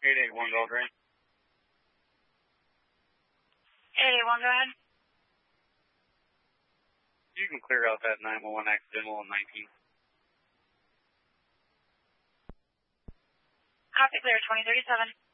881, go green. 881, go ahead. You can clear out that 911 accidental on 19. Copy, clear 2037.